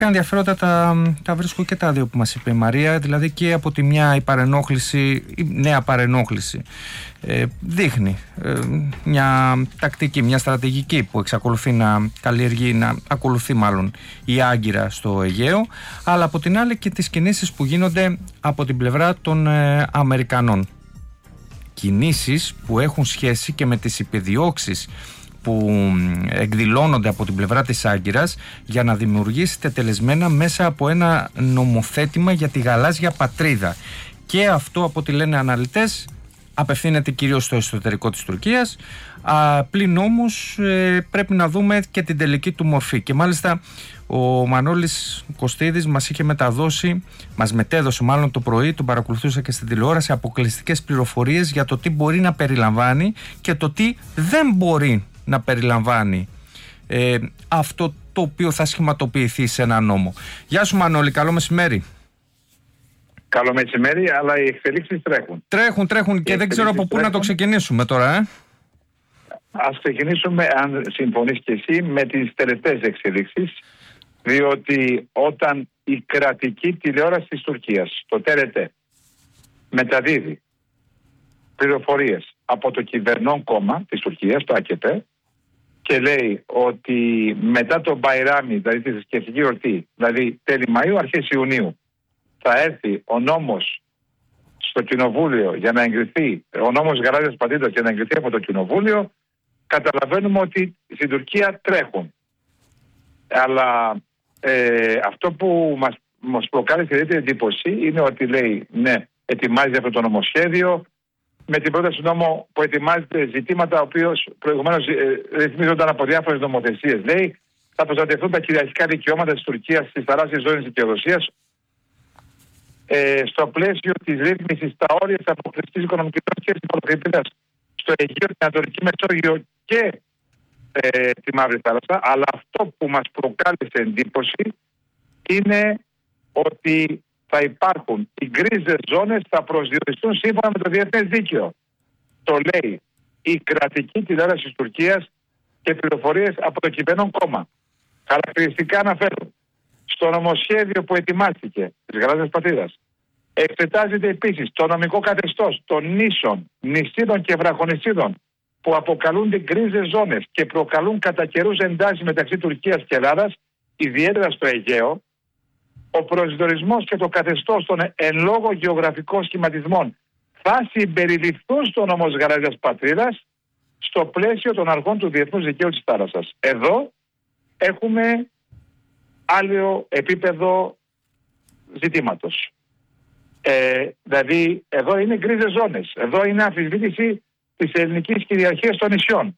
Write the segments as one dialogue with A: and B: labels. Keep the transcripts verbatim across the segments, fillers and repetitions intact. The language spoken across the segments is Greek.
A: Ενδιαφέροντα τα, τα βρίσκω και τα δύο που μας είπε η Μαρία, δηλαδή και από τη μια η παρενόχληση, η νέα παρενόχληση ε, δείχνει ε, μια τακτική, μια στρατηγική που εξακολουθεί να καλλιεργεί, να ακολουθεί μάλλον η Άγκυρα στο Αιγαίο, αλλά από την άλλη και τις κινήσεις που γίνονται από την πλευρά των ε, Αμερικανών. Κινήσεις που έχουν σχέση και με τις επιδιώξεις που εκδηλώνονται από την πλευρά της Άγκυρας για να δημιουργήσει τετελεσμένα μέσα από ένα νομοθέτημα για τη γαλάζια πατρίδα. Και αυτό, από ό,τι λένε αναλυτές, απευθύνεται κυρίως στο εσωτερικό της Τουρκίας, α, πλην όμως ε, πρέπει να δούμε και την τελική του μορφή. Και μάλιστα ο Μανώλης Κωστίδης μας είχε μεταδώσει, μας μετέδωσε μάλλον το πρωί, τον παρακολουθούσα και στην τηλεόραση, αποκλειστικές πληροφορίες για το τι μπορεί να περιλαμβάνει και το τι δεν μπορεί να περιλαμβάνει ε, αυτό το οποίο θα σχηματοποιηθεί σε ένα νόμο. Γεια σου Μανώλη, καλό μεσημέρι.
B: Καλό μεσημέρι, αλλά οι εξελίξεις τρέχουν.
A: Τρέχουν, τρέχουν οι και δεν ξέρω από πού να το ξεκινήσουμε τώρα. Ε?
B: Ας ξεκινήσουμε, αν συμφωνείς και εσύ, με τις τελευταίες εξελίξεις, διότι όταν η κρατική τηλεόραση της Τουρκίας, το Τ Ρ Τ, μεταδίδει πληροφορίες από το κυβερνών κόμμα της Τουρκίας, το Α Κ Π, και λέει ότι μετά τον Μπαϊράμι, δηλαδή τη θρησκευτική εορτή, δηλαδή τέλη Μαΐου, αρχές Ιουνίου, θα έρθει ο νόμος στο Κοινοβούλιο για να εγκριθεί, ο νόμος γαλάζιας πατρίδας για να εγκριθεί από το Κοινοβούλιο, καταλαβαίνουμε ότι στην Τουρκία τρέχουν. Αλλά ε, αυτό που μας, μας προκάλεσε ιδιαίτερη εντύπωση είναι ότι λέει, ναι, ετοιμάζει αυτό το νομοσχέδιο, με την πρόταση νόμο που ετοιμάζεται ζητήματα, ο οποίος προηγουμένως ε, ρυθμίζονταν από διάφορες νομοθεσίες. Λέει, θα προστατευτούν τα κυριαρχικά δικαιώματα της Τουρκίας στις θαλάσσιες ζώνες δικαιοδοσίας ε, στο πλαίσιο της ρύθμισης στα όρια της αποκλειστικής οικονομικής και της υπολογιστικής στο Αιγαίο, την Ανατολική Μεσόγειο και ε, τη Μαύρη Θάλασσα. Αλλά αυτό που μας προκάλεσε εντύπωση είναι ότι θα υπάρχουν οι γκρίζες ζώνες, θα προσδιοριστούν σύμφωνα με το διεθνές δίκαιο. Το λέει η κρατική τηλεόραση της Τουρκίας και πληροφορίες από το κυβερνών κόμμα. Χαρακτηριστικά αναφέρουν στο νομοσχέδιο που ετοιμάστηκε της γαλάζιας πατρίδας. Εξετάζεται επίσης το νομικό καθεστώς των νήσων, νησίδων και βραχονησίδων που αποκαλούνται γκρίζες ζώνες και προκαλούν κατά καιρούς εντάσεις μεταξύ Τουρκίας και Ελλάδας, ιδιαίτερα στο Αιγαίο. Ο προσδιορισμός και το καθεστώς των εν λόγω γεωγραφικών σχηματισμών θα συμπεριληφθούν στο νόμος γαλάζιας πατρίδας στο πλαίσιο των αρχών του διεθνούς δικαίου της θάλασσας. Εδώ έχουμε άλλο επίπεδο ζητήματος. Ε, δηλαδή εδώ είναι γκρίζες ζώνες. Εδώ είναι αμφισβήτηση της ελληνικής κυριαρχίας των νησιών.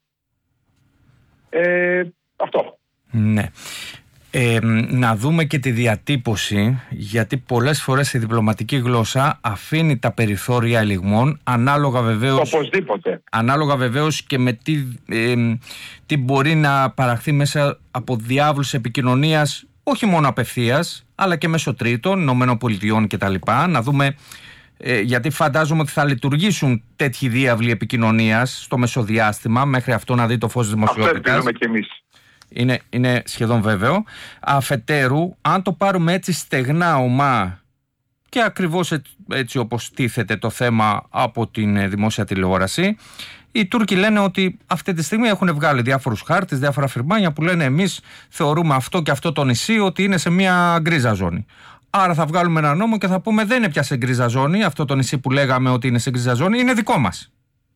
B: Ε, αυτό.
A: Ναι. Ε, να δούμε και τη διατύπωση, γιατί πολλές φορές η διπλωματική γλώσσα αφήνει τα περιθώρια ελιγμών, ανάλογα βεβαίως,
B: οπωσδήποτε.
A: ανάλογα βεβαίως και με τι, ε, τι μπορεί να παραχθεί μέσα από διάβλους επικοινωνίας, όχι μόνο απευθείας, αλλά και μέσω τρίτων, ΗΠΑ κτλ. Να δούμε, ε, γιατί φαντάζομαι ότι θα λειτουργήσουν τέτοιοι διάβλοι επικοινωνίας στο μεσοδιάστημα, μέχρι αυτό να δει το φως της δημοσιότητας.
B: Αυτό ελπίζουμε κι εμείς.
A: Είναι, είναι σχεδόν βέβαιο. Αφετέρου, αν το πάρουμε έτσι στεγνά ομά και ακριβώς έτσι, έτσι όπως τίθεται το θέμα από την δημόσια τηλεόραση, οι Τούρκοι λένε ότι αυτή τη στιγμή έχουν βγάλει διάφορους χάρτες, διάφορα φιρμάνια που λένε εμείς θεωρούμε αυτό και αυτό το νησί ότι είναι σε μια γκρίζα ζώνη. Άρα θα βγάλουμε ένα νόμο και θα πούμε δεν είναι πια σε γκρίζα ζώνη, αυτό το νησί που λέγαμε ότι είναι σε γκρίζα ζώνη είναι δικό μας.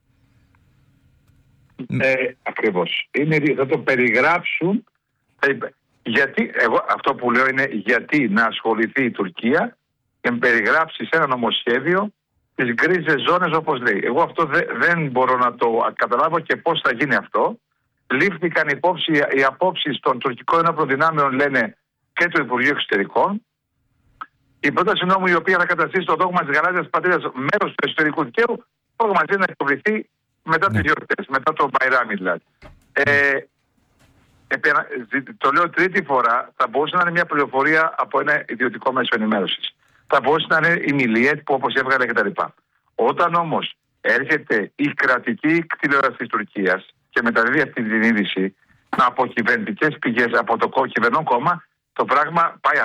B: Ε, ακριβώς. Είναι, θα το περιγράψουν. Γιατί, εγώ αυτό που λέω είναι γιατί να ασχοληθεί η Τουρκία και να περιγράψει σε ένα νομοσχέδιο τις γκρίζες ζώνες όπως λέει. Εγώ αυτό δε, δεν μπορώ να το καταλάβω και πώς θα γίνει αυτό. Λήφθηκαν υπόψη οι απόψεις των τουρκικών ενόπλων δυνάμεων, λένε, και του Υπουργείου Εξωτερικών. Η πρόταση νόμου η οποία θα καταστήσει το δόγμα της γαλάζιας πατρίδας μέρος του εσωτερικού δικαίου, το μαζί να εκποβληθεί μετά τις γιορτές, μετά το Μπαϊράμι δηλαδή. Ε, το λέω τρίτη φορά, θα μπορούσε να είναι μια πληροφορία από ένα ιδιωτικό μέσο ενημέρωσης. Θα μπορούσε να είναι η Μιλιέτ που όπως έβγαλε κτλ. Όταν όμως έρχεται η κρατική τηλεόραση της Τουρκίας και μεταδίδει αυτή την είδηση από κυβερνητικές πηγές, από το κυβερνών κόμμα, το πράγμα πάει